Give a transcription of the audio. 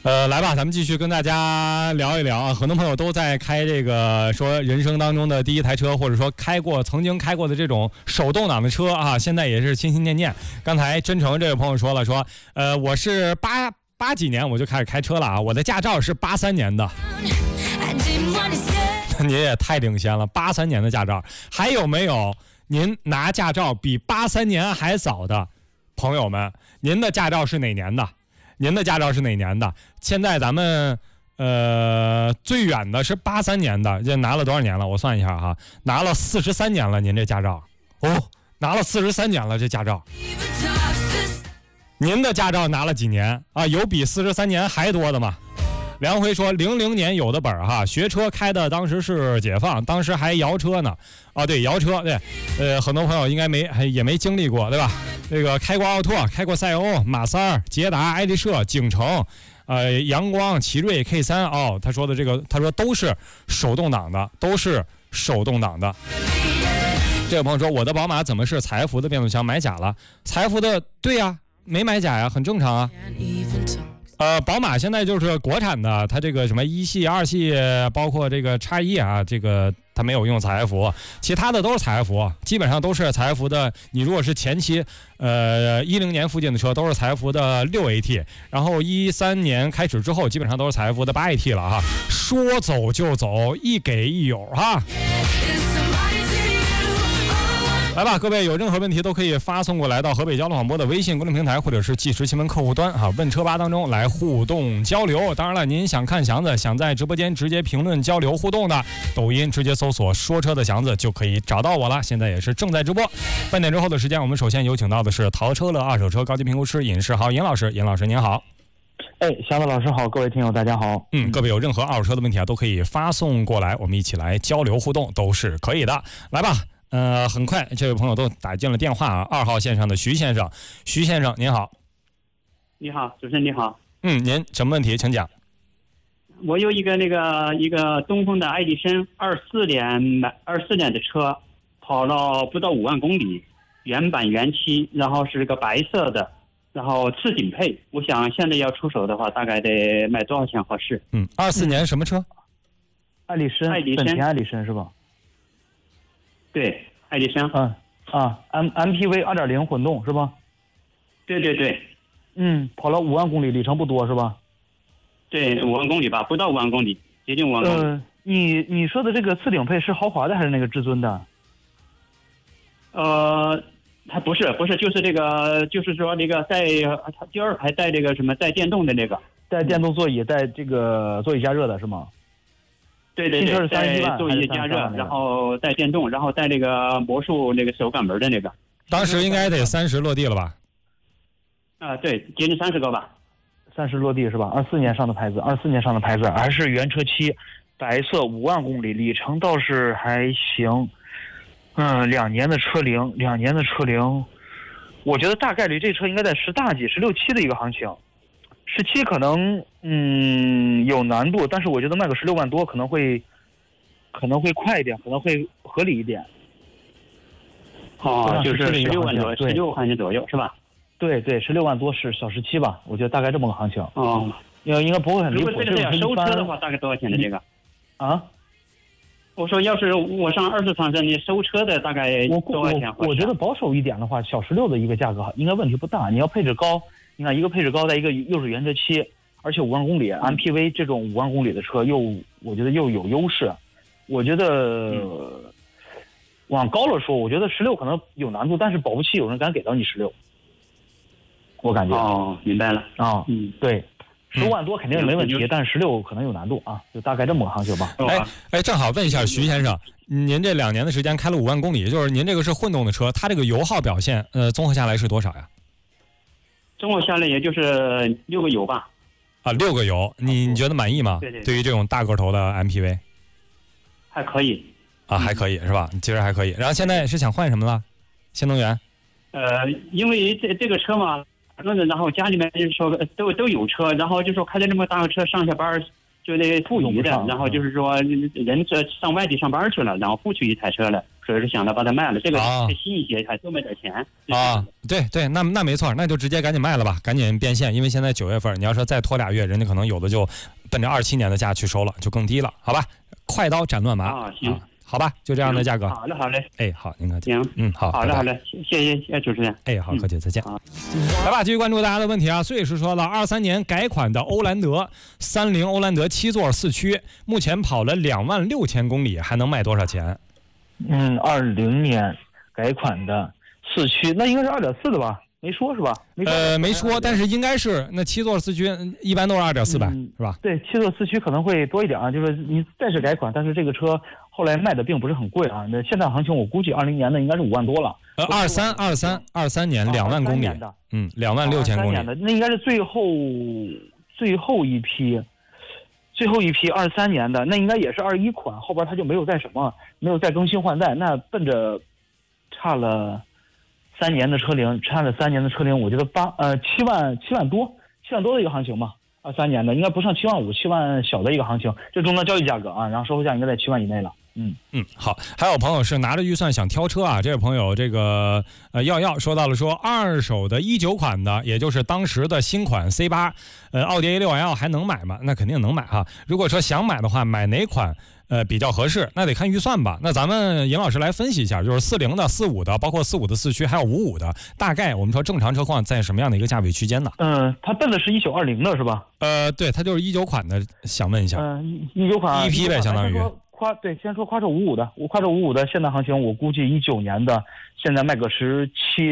来吧，咱们继续跟大家聊一聊啊。很多朋友都在开这个说人生当中的第一台车，或者说曾经开过的这种手动挡的车啊，现在也是心心念念。刚才真诚这位朋友说了，说我是八几年我就开始开车了啊，我的驾照是83年的。您也太领先了，83年的驾照。还有没有您拿驾照比83年还早的朋友们？您的驾照是哪年的？现在咱们最远的是83年的，这拿了多少年了？我算一下哈，拿了43年了。您这驾照拿了43年了，这驾照。您的驾照拿了几年啊？有比43年还多的吗？梁辉说00年有的本哈，学车开的当时是解放，当时还摇车呢。对，摇车，对，很多朋友应该也没经历过，对吧？这个开过奥拓，开过赛欧、马三、捷达、爱丽舍、景程，阳光、奇瑞 K3。他说的这个，他说都是手动挡的，这位朋友说，我的宝马怎么是财富的变速箱？买假了？财富的，对呀，没买假呀，很正常啊。宝马现在就是国产的，它这个什么1系、2系，包括这个X1啊，这个它没有用采孚，其他的都是采孚，基本上都是采孚的。你如果是前期10年附近的车，都是采孚的6AT，然后13年开始之后，基本上都是采孚的8AT 了哈。说走就走，一给一有哈。来吧，各位有任何问题都可以发送过来到河北交通广播的微信公众平台，或者是即时新闻客户端问车吧当中来互动交流。当然了，您想看祥子，想在直播间直接评论交流互动的，抖音直接搜索说车的祥子就可以找到我了。现在也是正在直播。半点之后的时间，我们首先有请到的是淘车乐二手车高级评估师尹世豪尹老师。尹老师您好。 祥子老师好，各位听友大家好。 各位有任何二手车的问题都可以发送过来，我们一起来交流互动都是可以的。来吧。很快，这位朋友都打进了电话啊。2号线上的徐先生您好。 你好，主持人你好。 您什么问题，请讲。 我有一个东风的爱迪生24年的车，跑了不到5万公里，原版原漆，然后是个白色的，然后次顶配。我想现在要出手的话，大概得卖多少钱合适 ？24年什么车？ 爱迪生，本田爱迪生是吧？ 对，爱迪生。 MPV 2.0混动是吧？ 对。 跑了5万公里，里程不多是吧？ 对，5万公里吧，不到5万公里，接近5万公里。你说的这个次顶配是豪华的还是那个至尊的？ 它不是，就是这个，就是说那个在第二排带这个什么带电动的那个， 带电动座椅，带这个座椅加热的是吗？ 对，带座椅加热，然后带电动，然后带那个魔术那个手感门的那个。 当时应该得30落地了吧？ 对，接近30个吧。 30落地是吧？24年上的牌子，还是原车漆，白色，5万公里，里程倒是还行。2年的车龄，我觉得大概率这车应该在10大几、16、7的一个行情。17可能有难度，但是我觉得卖个16万多可能会快一点，可能会合理一点。 就是16万多，16万钱左右是吧？ 对，16万多是小17吧，我觉得大概这么个行情。应该不会很离谱。 如果这个要收车的话，大概多少钱的这个？我说要是我上20场上你收车的大概多少钱？ 我觉得保守一点的话，小16的一个价格应该问题不大。你要配置高。你看，一个配置高，在一个又是原车漆，而且5万公里 MPV 这种5万公里的车我觉得又有优势。我觉得往高了说，我觉得16可能有难度，但是保不齐有人敢给到你16。我感觉。 明白了。 对，15万多肯定没问题，但是16可能有难度啊，就大概这么个行情吧。 正好问一下徐先生，您这2年的时间开了5万公里，就是您这个是混动的车，它这个油耗表现综合下来是多少呀？ 综合下来也就是6个油吧。 6个油，你觉得满意吗？对于这种大个头的 MPV， 还可以。 还可以是吧？其实还可以。然后现在是想换什么了？新能源？ 因为这个车嘛，然后家里面就是说都有车，然后就说开着这么大个车上下班就得富裕的，然后就是说人上外地上班去了，然后不出一台车了， 所以说想着把它卖了。这个新一些还多卖点钱啊。对，那没错，那就直接赶紧卖了吧，赶紧变现，因为现在9月份，你要说再拖2月，人家可能有的就奔着27年的价去收了，就更低了，好吧？快刀斩乱麻啊，行。 好吧，就这样的价格。 好嘞。 哎，好，您客气。 行， 好。 好嘞，谢谢主持人。 哎，好，客气，再见。来吧，继续关注大家的问题啊。所以是说了，23年改款的欧蓝德30欧蓝德7座4驱，目前跑了26000公里，还能卖多少钱 ？20年改款的4驱，那应该是2.4的吧？没说是吧？ 没说，但是应该是那7座4驱一般都是2.4版，是吧？ 对，7座4驱可能会多一点啊，就是你再是改款，但是这个车后来卖的并不是很贵啊。那现在行情我估计20年的应该是5万多了。 23年2万公里的，26000公里的，那应该是最后一批23年的，那应该也是21款，后边它就没有再更新换代，那奔着差了3年的车龄，我觉得7万多的一个行情嘛，23年的应该不上7万5，7万小的一个行情，这终端交易价格啊，然后售后价应该在7万以内了。 好，还有朋友是拿着预算想挑车啊，这位朋友这个耀说到了说二手的19款的，也就是当时的新款 C8，奥迪 A6L 还能买吗？那肯定能买哈。如果说想买的话，买哪款比较合适？那得看预算吧。那咱们尹老师来分析一下，就是40的、45的，包括45的4驱，还有55的，大概我们说正常车况在什么样的一个价位区间呢？ 它奔的是1920的是吧？ 对，它就是19款的，想问一下。 19款一批呗，相当于。 先说夸克55的，现在行情我估计19年的现在卖个17